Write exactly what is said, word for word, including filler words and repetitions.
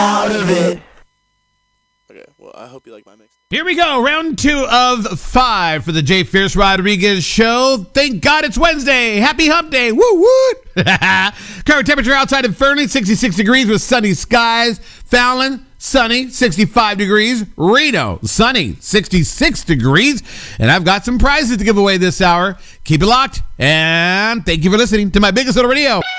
out of it. Okay, well, I hope you like my mix. Here we go, round two of five for the Jay Fierce Rodriguez Show. Thank God it's Wednesday. Happy hump day. Woo woo. Current temperature outside of Fernie, sixty-six degrees with sunny skies. Fallon, sunny, sixty-five degrees. Reno, sunny, sixty-six degrees. And I've got some prizes to give away this hour. Keep it locked, and thank you for listening to my biggest little radio.